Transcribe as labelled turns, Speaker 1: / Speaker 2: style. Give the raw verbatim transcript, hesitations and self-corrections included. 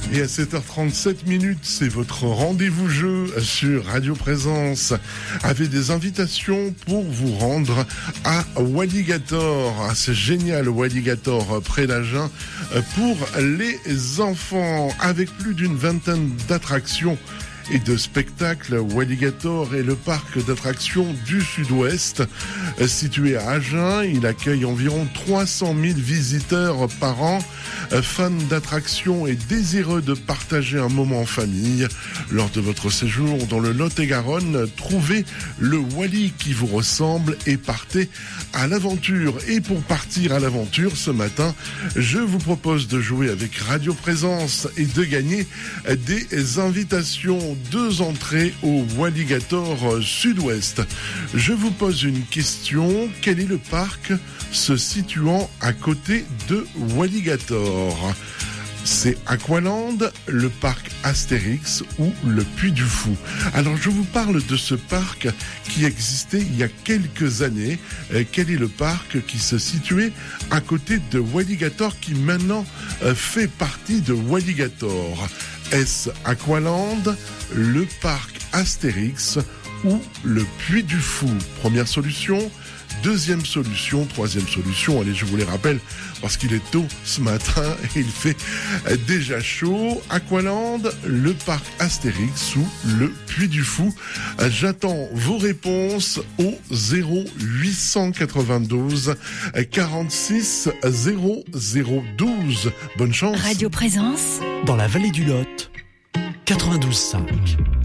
Speaker 1: Et à sept heures trente-sept minutes, c'est votre rendez-vous jeu sur Radio Présence avec des invitations pour vous rendre à Walligator. Ah, c'est génial, Walligator près d'Agen pour les enfants avec plus d'une vingtaine d'attractions et de spectacles. Walligator est le parc d'attractions du Sud-Ouest. Situé à Agen, il accueille environ trois cent mille visiteurs par an. Fans d'attractions et désireux de partager un moment en famille. Lors de votre séjour dans le Lot-et-Garonne, trouvez le Wally qui vous ressemble et partez à l'aventure. Et pour partir à l'aventure ce matin, je vous propose de jouer avec Radio Présence et de gagner des invitations. Deux entrées au Walligator Sud-Ouest. Je vous pose une question. Quel est le parc se situant à côté de Walligator ? C'est Aqualand, le parc Astérix ou le Puy du Fou. Alors je vous parle de ce parc qui existait il y a quelques années. Quel est le parc qui se situait à côté de Walligator qui maintenant fait partie de Walligator ? Est-ce Aqualand, le parc Astérix ou le Puy du Fou ? Première solution, deuxième solution, troisième solution. Allez, je vous les rappelle parce qu'il est tôt ce matin et il fait déjà chaud. Aqualand, le parc Astérix ou le Puy du Fou. J'attends vos réponses au zéro huit cent quatre-vingt-douze quarante-six zéro zéro douze. Bonne chance.
Speaker 2: Radio Présence.
Speaker 3: Dans la vallée du Lot, quatre-vingt-douze virgule cinq.